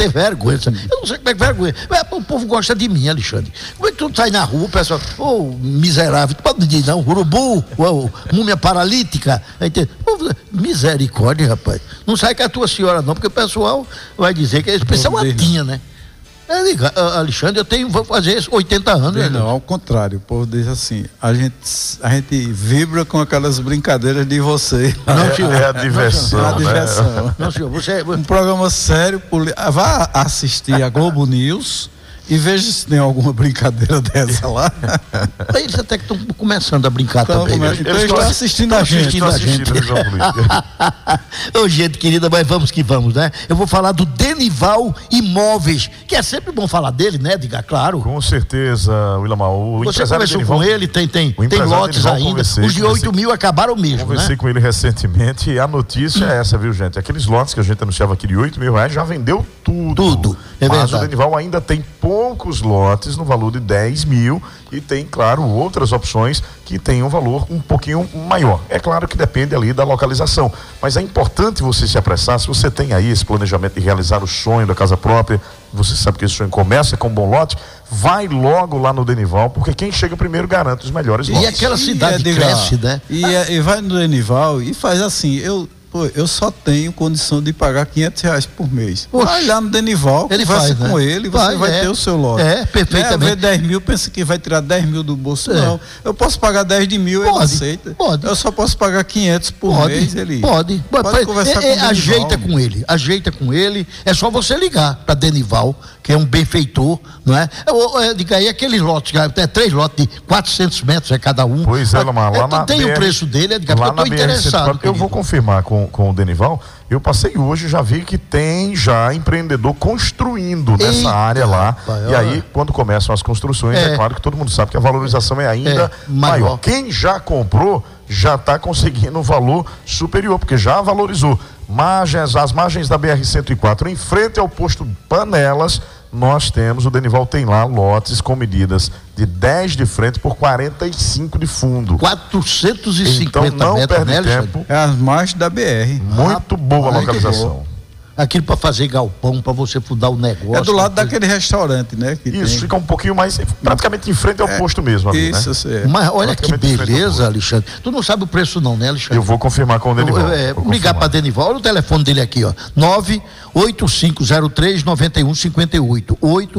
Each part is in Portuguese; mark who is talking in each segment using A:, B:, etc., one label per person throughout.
A: ter vergonha. Eu não sei como é que vergonha. O povo gosta de mim, Alexandre. Como é que tu sai na rua, o pessoal, miserável, tu pode dizer não, urubu, múmia paralítica. Misericórdia, rapaz. Não sai com a tua senhora não, porque o pessoal vai dizer que isso é uma tinha, né? Alexandre, vou fazer 80 anos.
B: Não, ao contrário, o povo diz assim, a gente vibra com aquelas brincadeiras de você.
C: É a diversão.
B: É a diversão.
A: Não, senhor,
B: um programa sério, vá assistir a Globo News e veja se tem alguma brincadeira dessa lá.
A: Eles até que estão começando a brincar também.
B: Então eles estão assistindo a gente.
A: Ô, gente querida, mas vamos que vamos, né? Eu vou falar do Denival Imóveis, que é sempre bom falar dele, né, Diga? Claro.
C: Com certeza, Willamar.
A: Você conversou com ele, tem lotes ainda. Os de 8 mil acabaram mesmo,
C: Conversei com ele recentemente e a notícia é essa, viu, gente? Aqueles lotes que a gente anunciava aqui de 8 mil reais já vendeu tudo.
A: É verdade.
C: Mas o Denival ainda tem poucos lotes no valor de 10 mil e tem, claro, outras opções que têm um valor um pouquinho maior. É claro que depende ali da localização, mas é importante você se apressar. Se você tem aí esse planejamento de realizar o sonho da casa própria, você sabe que esse sonho começa com um bom lote, vai logo lá no Denival, porque quem chega primeiro garante os melhores lotes.
A: E aquela cidade cresce, né?
B: E vai no Denival e faz assim, eu só tenho condição de pagar R$500 por mês. Vai lá no Denival,
A: ele
B: conversa
A: faz,
B: com
A: né?
B: ele, você vai ter o seu lote.
A: Perfeitamente.
B: 10 mil, pensa que vai tirar 10 mil do bolso. Não, eu posso pagar 10 de mil, ele aceita.
A: Pode.
B: Eu só posso pagar 500 por mês. Ele
A: pode conversar com ele. Ajeita com ele. É só você ligar para Denival, que é um benfeitor, não é? Diga aí, aqueles lotes, até 3 lotes de 400 metros cada um.
C: Pois é, lá
A: tem o preço dele, porque eu estou interessado.
C: Eu vou confirmar com o Denival. Eu passei hoje, já vi que tem já empreendedor construindo nessa área lá. E aí, quando começam as construções, é claro que todo mundo sabe que a valorização é ainda maior. Quem já comprou já está conseguindo um valor superior, porque já valorizou. As margens da BR-104, em frente ao posto Panelas, nós temos, o Denival tem lá lotes com medidas de 10 de frente por 45 de fundo.
A: 450
C: então, não
A: metros,
C: perde tempo.
B: É as margens da BR.
C: Muito boa a localização.
A: Aquilo para fazer galpão, para você fundar o negócio.
B: É do lado daquele restaurante, né?
C: Isso, fica um pouquinho mais, praticamente em frente ao posto mesmo. Ali,
B: isso,
C: né?
A: Mas olha que beleza, Alexandre. Tu não sabe o preço não, né, Alexandre?
C: Eu vou confirmar com o Denival.
A: Ligar para Denival, olha o telefone dele aqui, ó. 98503-9158.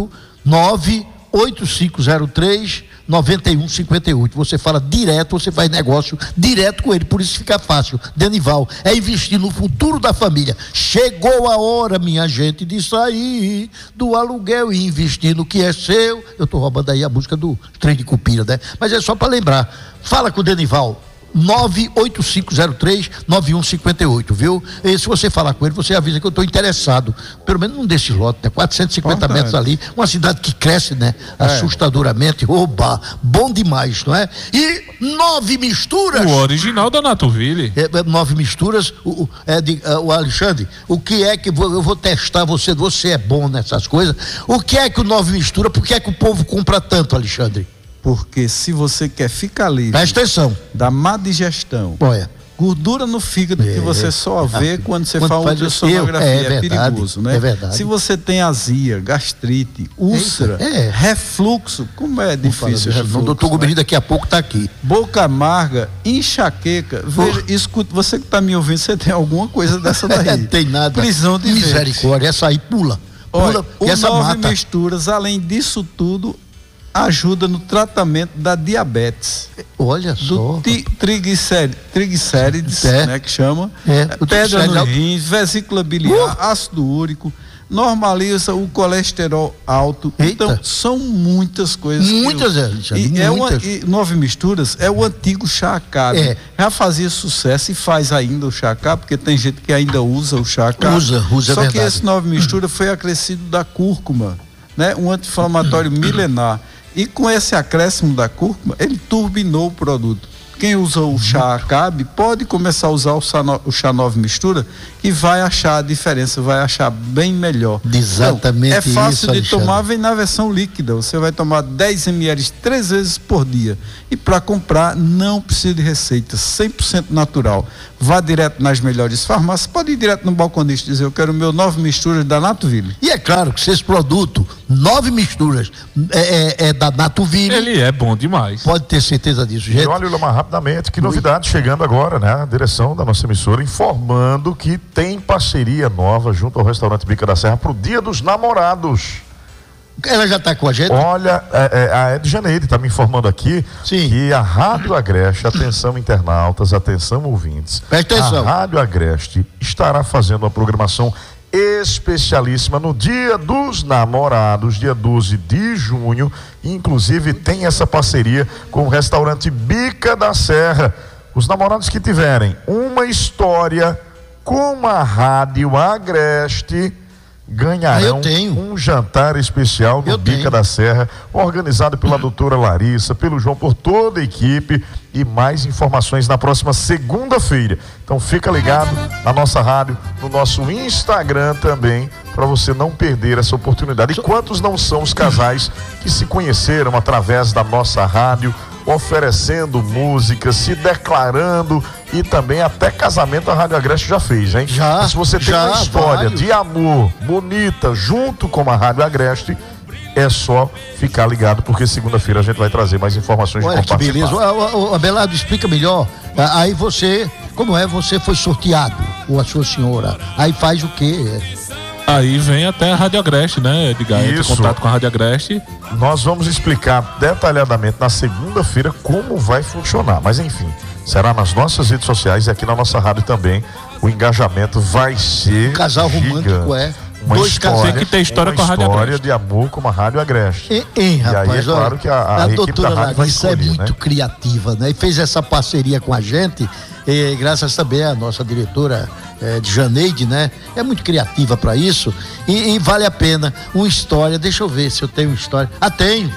A: 98503-9158. Você fala direto, você faz negócio direto com ele, por isso fica fácil. Denival, é investir no futuro da família. Chegou a hora, minha gente, de sair do aluguel e investir no que é seu. Eu tô roubando aí a música do Trem de Cupira, né? Mas é só para lembrar. Fala com o Denival. 98503-9158, viu? E se você falar com ele, você avisa que eu estou interessado, pelo menos num desses lotes, né? 450 metros ali, uma cidade que cresce, né? Assustadoramente, oba, bom demais, não é? E 9 misturas.
D: O original da Natoville.
A: 9 misturas, o Alexandre, o que é que, eu vou testar você é bom nessas coisas, o que é que o 9 mistura, por que é que o povo compra tanto, Alexandre?
B: Porque se você quer ficar livre
A: presta atenção
B: da má digestão, gordura no fígado que você só vê quando você faz ultrassonografia, é perigoso, né?
A: É verdade.
B: Se você tem azia, gastrite, úlcera, refluxo, como é difícil refluxo.
A: O doutor Gubini daqui a pouco está aqui.
B: Boca amarga, enxaqueca, veja, escuta, você que está me ouvindo, você tem alguma coisa dessa daí?
A: Não tem nada.
B: Prisão de
A: misericórdia, essa aí pula.
B: O 9 misturas, além disso tudo, ajuda no tratamento da diabetes.
A: Olha só.
B: Triglicérides, né, que chama. Pedra no rins, vesícula biliar, ácido úrico, normaliza o colesterol alto. Então, são muitas coisas.
A: Muitas,
B: e 9 misturas é o antigo chacá. Já fazia sucesso e faz ainda o chacá, porque tem gente que ainda usa o chacá.
A: Usa,
B: só que esse 9 mistura foi acrescido da cúrcuma, né? Um anti-inflamatório milenar. E com esse acréscimo da cúrcuma, ele turbinou o produto. quem usa o chá Acabe pode começar a usar o chá 9 mistura, que vai achar a diferença, vai achar bem melhor.
A: Exatamente.
B: Então, é fácil
A: isso,
B: de tomar, vem na versão líquida. Você vai tomar 10 ml 3 vezes por dia. E para comprar, não precisa de receita, 100% natural. Vá direto nas melhores farmácias, pode ir direto no balconista e dizer: eu quero o meu 9 misturas da Natuville.
A: E é claro que se esse produto, 9 misturas, é da Natuville,
D: ele é bom demais.
A: Pode ter certeza disso, gente.
C: E olha, Lula, rapidamente, que novidade chegando agora, né? A direção da nossa emissora informando que tem parceria nova junto ao restaurante Bica da Serra pro Dia dos Namorados.
A: Ela já está com a gente?
C: Olha, a Ed Janeide está me informando aqui que a Rádio Agreste, atenção internautas, atenção ouvintes,
A: presta atenção,
C: a Rádio Agreste estará fazendo uma programação especialíssima no Dia dos Namorados, dia 12 de junho, inclusive tem essa parceria com o restaurante Bica da Serra. Os namorados que tiverem uma história com a Rádio Agreste ganharão um jantar especial no Bica da Serra, organizado pela doutora Larissa, pelo João, por toda a equipe, e mais informações na próxima segunda-feira. Então fica ligado na nossa rádio, no nosso Instagram também, para você não perder essa oportunidade. E quantos não são os casais que se conheceram através da nossa rádio, oferecendo música, se declarando, e também até casamento a Rádio Agreste já fez, hein?
A: Já.
C: Se você tem uma história de amor bonita junto com a Rádio Agreste, é só ficar ligado, porque segunda-feira a gente vai trazer mais informações de
A: compartilhar. Que beleza. Abelardo, explica melhor. Aí você, como é? Você foi sorteado, ou a sua senhora. Aí faz o quê?
D: Aí vem até a Rádio Agreste, né, Edgar? Entra em contato com a Rádio Agreste.
C: Nós vamos explicar detalhadamente na segunda-feira como vai funcionar. Mas enfim, será nas nossas redes sociais e aqui na nossa rádio também. O engajamento vai ser
A: casal romântico,
C: dois casais
D: que tem história com a Rádio
C: Agreste.
D: História
C: de amor com a Rádio Agreste.
A: Rapaz,
C: aí é claro que a equipe da rádio vai escolher,
A: é muito criativa, né? E fez essa parceria com a gente, graças também à nossa diretora de Janeide, né? É muito criativa para isso e vale a pena. Uma história, deixa eu ver se eu tenho história. Tenho.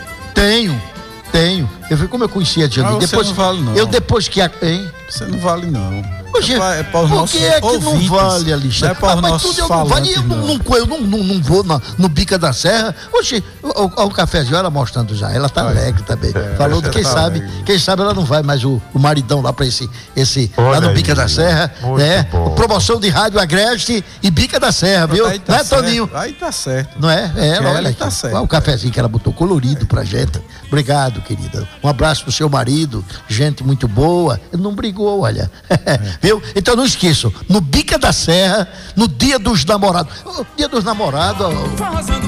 A: Como eu conhecia a Janeide.
B: Depois não vale, não.
A: Você
B: não vale, não.
A: Poxa, por que é que ouvintes, não vale, Alexandre?
B: Não é para os nossos falantes,
A: eu não vou no Bica da Serra. Oxe, o cafezinho, ela mostrando já, ela tá alegre também. Falou que quem sabe ela não vai mais o maridão lá para esse lá no Bica da Serra, né? Promoção de Rádio Agreste e Bica da Serra, viu?
B: Tá,
A: não é, Toninho?
B: Aí tá certo.
A: Não é? Olha
B: tá certo.
A: O cafezinho que ela botou colorido pra gente. Obrigado, querida. Um abraço pro seu marido, gente muito boa. Ele não brigou, olha. Viu? Então não esqueçam, no Bica da Serra, no Dia dos Namorados. Dia dos Namorados.
E: Forrosando,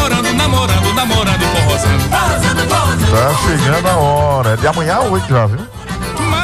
E: namorando e forrosando.
C: Tá chegando a hora. É de amanhã a 8 já, viu?